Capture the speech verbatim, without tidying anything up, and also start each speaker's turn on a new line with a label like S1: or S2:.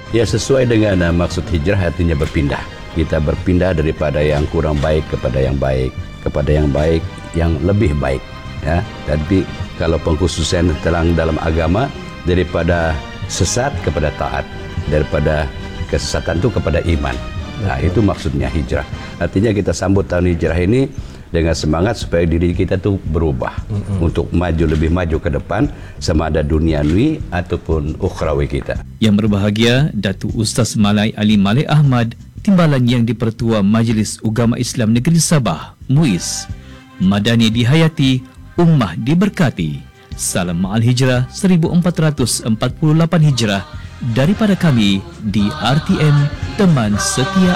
S1: Ya, sesuai dengan uh, maksud hijrah artinya berpindah. Kita berpindah daripada yang kurang baik kepada yang baik, kepada yang baik yang lebih baik. Ya, tapi kalau pengkhususan terang dalam agama, daripada sesat kepada taat, daripada kesesatan itu kepada iman. Nah, itu maksudnya hijrah. Artinya kita sambut tahun hijrah ini dengan semangat supaya diri kita tuh berubah mm-hmm. untuk maju lebih maju ke depan, sama ada duniawi ataupun ukhrawi kita.
S2: Yang berbahagia Datuk Ustaz Malai Ali Malik Ahmad, Timbalan Yang di-Pertua Majlis Ugama Islam Negeri Sabah, MUIS. Madani dihayati, ummah diberkati. Salam Ma'al Hijrah seribu empat ratus empat puluh lapan Hijrah daripada kami di R T M Teman Setia